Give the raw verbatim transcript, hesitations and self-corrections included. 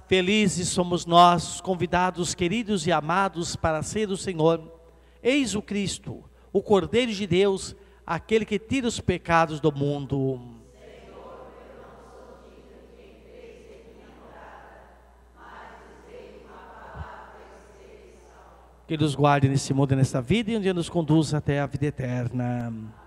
Felizes somos nós, convidados queridos e amados para ser o Senhor. Eis o Cristo, o Cordeiro de Deus, aquele que tira os pecados do mundo. Senhor, eu não sou digno de entreis em minha morada, mas dizei uma palavra e serei salvo. Que nos guarde nesse mundo e nessa vida e um dia nos conduza até a vida eterna.